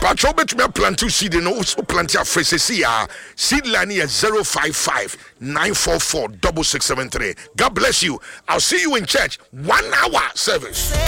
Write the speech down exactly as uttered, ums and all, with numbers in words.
Patrol bet me plant to seed and also plant your fresesia. Seed line is zero five five nine four four six six seven three. God bless you. I'll see you in church. One hour service.